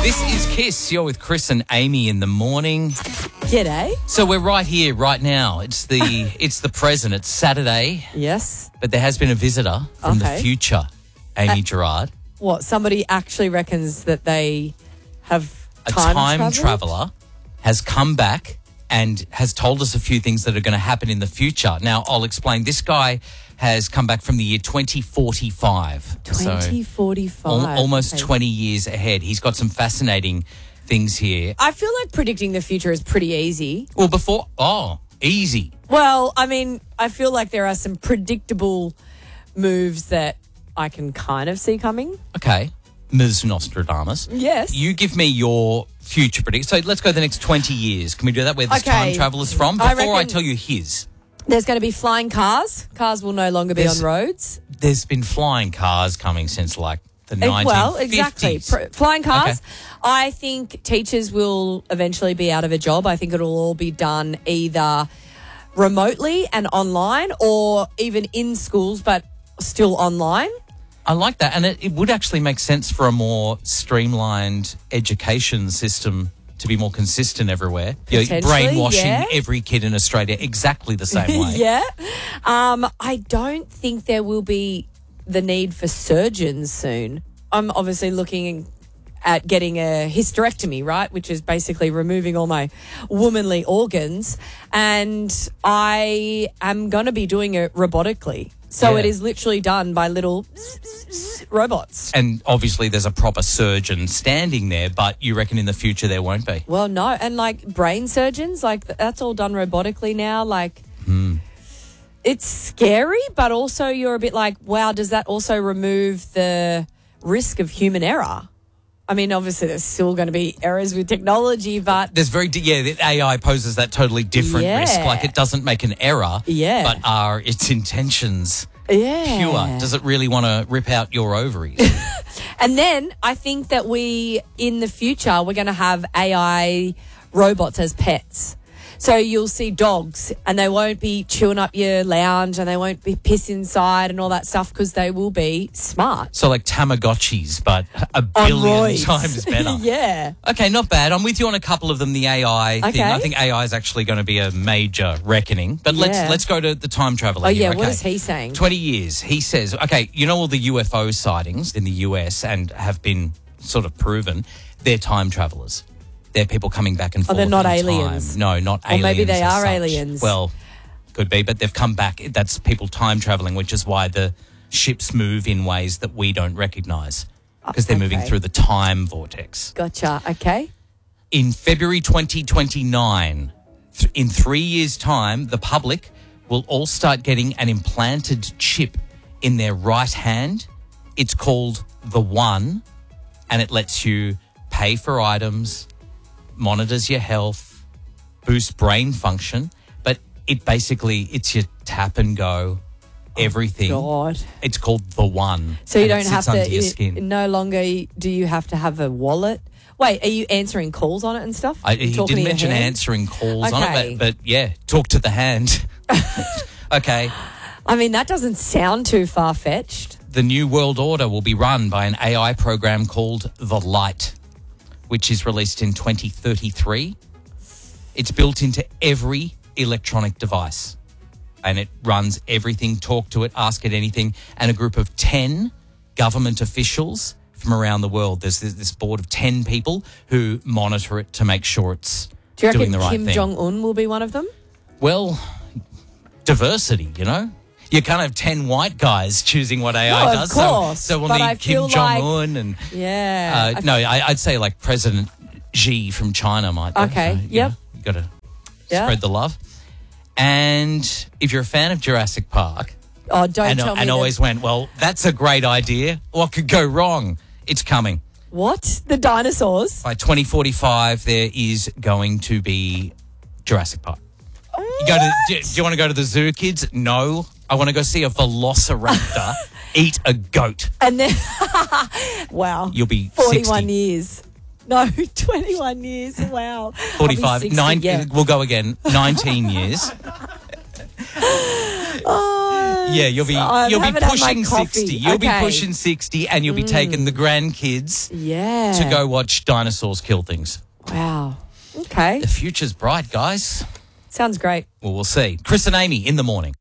This is Kiss. You're with Chris and Amy in the morning. G'day. So we're right here, right now. It's the present. It's Saturday. Yes. But there has been a visitor from the future, Amy Gerard. What, somebody actually reckons that they have A time traveller has come back and has told us a few things that are going to happen in the future. Now, I'll explain. This guy has come back from the year 2045. 2045. So almost 20 years ahead. He's got some fascinating things here. I feel like predicting the future is pretty easy. Well, easy. Well, I mean, I feel like there are some predictable moves that I can kind of see coming. Okay. Ms. Nostradamus. Yes. You give me your future prediction. So let's go the next 20 years. Can we do that? Where this time traveller's from? Before I tell you his. There's going to be flying cars. Cars will no longer be on roads. There's been flying cars coming since like the 1950s. Well, exactly. Flying cars. Okay. I think teachers will eventually be out of a job. I think it'll all be done either remotely and online or even in schools but still online. I like that. And it would actually make sense for a more streamlined education system to be more consistent everywhere. You're brainwashing every kid in Australia exactly the same way. Yeah. I don't think there will be the need for surgeons soon. I'm obviously looking at getting a hysterectomy, right, which is basically removing all my womanly organs, and I am going to be doing it robotically. So it is literally done by little robots. And obviously there's a proper surgeon standing there, but you reckon in the future there won't be? Well, no. And like brain surgeons, like that's all done robotically now. Like it's scary, but also you're a bit like, wow, does that also remove the risk of human error? I mean, obviously there's still going to be errors with technology, but... There's the AI poses that totally different risk. Like it doesn't make an error, but are its intentions pure? Does it really want to rip out your ovaries? And then I think that in the future, we're going to have AI robots as pets. So you'll see dogs and they won't be chewing up your lounge and they won't be piss inside and all that stuff because they will be smart. So like Tamagotchis, but a billion times better. Yeah. Okay, not bad. I'm with you on a couple of them, the AI thing. I think AI is actually going to be a major reckoning. But let's go to the time traveller here. Oh, yeah. What is he saying? 20 years. He says, okay, you know all the UFO sightings in the US and have been sort of proven, they're time travellers. They're people coming back and forth. They're not in aliens. Time. No, not aliens. Or maybe they are such. aliens. Well, could be, but they've come back. That's people time travelling, which is why the ships move in ways that we don't recognise because they're moving through the time vortex. Gotcha. Okay. In February 2029, in 3 years' time, the public will all start getting an implanted chip in their right hand. It's called the One, and it lets you pay for items, monitors your health, boosts brain function, but it's your tap and go, everything. God. It's called the One. So you don't have to, no longer do you have to have a wallet? Wait, are you answering calls on it and stuff? He didn't mention answering calls on it, but yeah, talk to the hand. Okay. I mean, that doesn't sound too far-fetched. The new world order will be run by an AI program called The Light, which is released in 2033. It's built into every electronic device and it runs everything, talk to it, ask it anything, and a group of 10 government officials from around the world. There's this board of 10 people who monitor it to make sure it's doing the right thing. Do you reckon Kim Jong-un will be one of them? Well, diversity, you know? You can't have 10 white guys choosing what AI does. Of course. So we'll need Kim Jong-un and... Yeah. I'd say like President Xi from China might be. Okay, so, you got to spread the love. And if you're a fan of Jurassic Park... Oh, don't tell me and always went, well, that's a great idea. What could go wrong? It's coming. What? The dinosaurs? By 2045, there is going to be Jurassic Park. Do you want to go to the zoo, kids? No. I want to go see a velociraptor eat a goat. And then, wow. You'll be 41 60. years. No, 21 years. Wow. 45. 60, We'll go again. 19 years. Yeah, you'll be haven't had my pushing coffee. 60. You'll be Okay. pushing 60 and you'll be taking the grandkids Yeah. to go watch dinosaurs kill things. Wow. Okay. The future's bright, guys. Sounds great. Well, we'll see. Chris and Amy in the morning.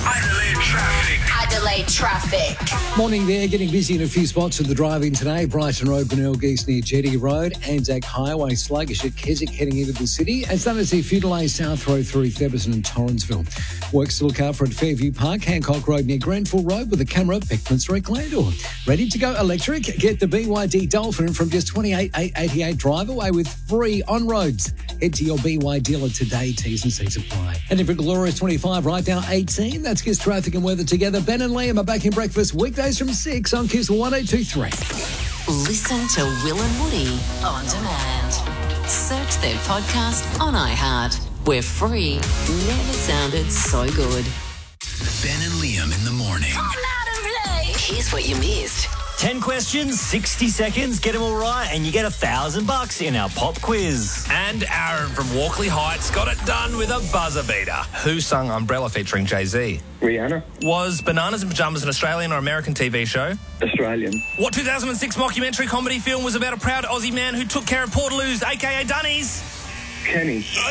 Adelaide traffic. Morning there, getting busy in a few spots of the drive-in today. Brighton Road, Benil Geese near Jetty Road. Anzac Highway sluggish at Keswick heading into the city. And starting to see a few delays South Road through Theberson and Torrensville. Works to look out for at Fairview Park, Hancock Road near Grenfell Road with a camera at Beckman Street, Glandor. Ready to go electric? Get the BYD Dolphin from just $28,888 drive away with free on-roads. Head to your BYD dealer today, T's and C's apply. And if a glorious 25 right now 18, that's Kiss traffic and weather together. Ben and Liam are back in breakfast weekdays from 6 on Kiss 1023. Listen to Will and Woody on demand. Search their podcast on iHeart. We're free. Never sounded so good. Ben and Liam in the morning. Here's what you missed. 10 questions, 60 seconds, get them all right, and you get $1,000 in our pop quiz. And Aaron from Walkley Heights got it done with a buzzer beater. Who sung Umbrella featuring Jay-Z? Rihanna. Was Bananas in Pyjamas an Australian or American TV show? Australian. What 2006 mockumentary comedy film was about a proud Aussie man who took care of Portaloos, a.k.a. Dunnies? Kenny. Oh,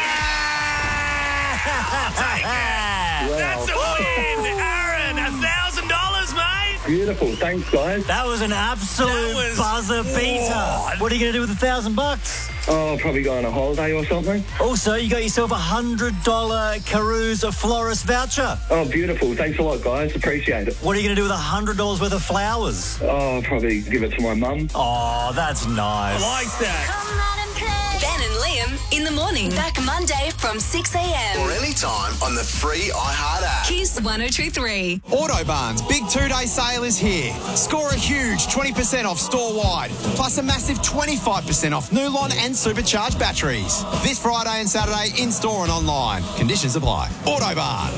yeah! Take it! Wow. That's a win! Aaron, $1,000, mate! Beautiful. Thanks, guys. That was an absolute That was- buzzer beater. Whoa. What are you going to do with $1,000? Oh, probably go on a holiday or something. Also, you got yourself a $100 Carews Florist voucher. Oh, beautiful. Thanks a lot, guys. Appreciate it. What are you going to do with $100 worth of flowers? Oh, I'll probably give it to my mum. Oh, that's nice. I like that. Ben and Liam in the morning. Back Monday from 6 a.m. Or anytime on the free iHeart app. Kiss 1023. Autobarn's big 2-day sale is here. Score a huge 20% off store-wide, plus a massive 25% off Nulon and supercharged batteries. This Friday and Saturday in-store and online. Conditions apply. Autobarn.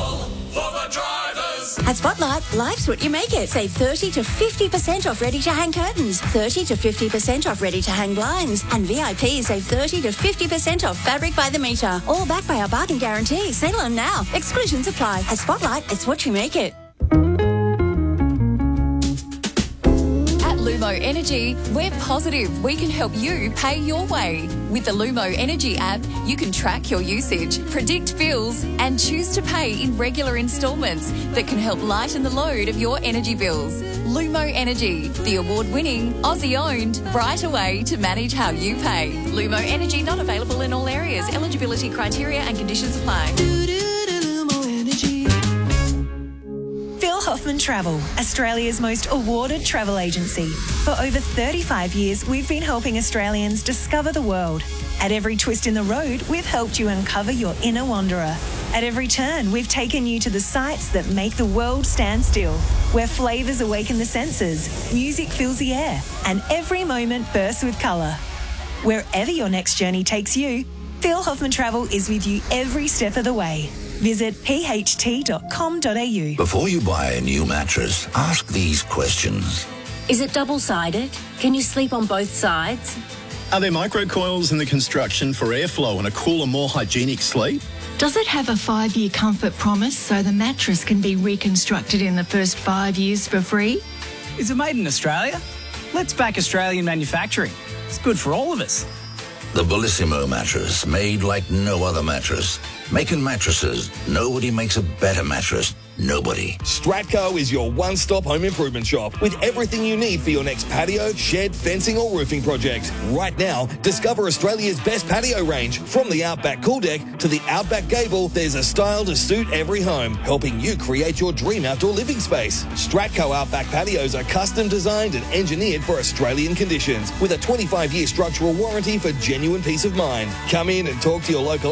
At Spotlight, life's what you make it. Save 30 to 50% off ready-to-hang curtains, 30 to 50% off ready-to-hang blinds, and VIP save 30 to 50% off fabric by the metre. All backed by our bargain guarantee. Settle them now. Exclusions apply. At Spotlight, it's what you make it. At Lumo Energy, we're positive we can help you pay your way. With the Lumo Energy app, you can track your usage, predict bills, and choose to pay in regular instalments that can help lighten the load of your energy bills. Lumo Energy, the award-winning, Aussie-owned, brighter way to manage how you pay. Lumo Energy not available in all areas. Eligibility criteria and conditions apply. Phil Hoffman Travel, Australia's most awarded travel agency. For over 35 years, we've been helping Australians discover the world. At every twist in the road, we've helped you uncover your inner wanderer. At every turn, we've taken you to the sights that make the world stand still, where flavours awaken the senses, music fills the air, and every moment bursts with colour. Wherever your next journey takes you, Phil Hoffman Travel is with you every step of the way. Visit pht.com.au. Before you buy a new mattress, ask these questions. Is it double-sided? Can you sleep on both sides? Are there microcoils in the construction for airflow and a cooler, more hygienic sleep? Does it have a 5-year comfort promise so the mattress can be reconstructed in the first 5 years for free? Is it made in Australia? Let's back Australian manufacturing. It's good for all of us. The Bellissimo mattress, made like no other mattress. Making mattresses, nobody makes a better mattress. Nobody. Stratco is your one-stop home improvement shop with everything you need for your next patio, shed, fencing or roofing project. Right now, discover Australia's best patio range. From the Outback Cool Deck to the Outback Gable, there's a style to suit every home, helping you create your dream outdoor living space. Stratco Outback patios are custom designed and engineered for Australian conditions with a 25-year structural warranty for genuine peace of mind. Come in and talk to your local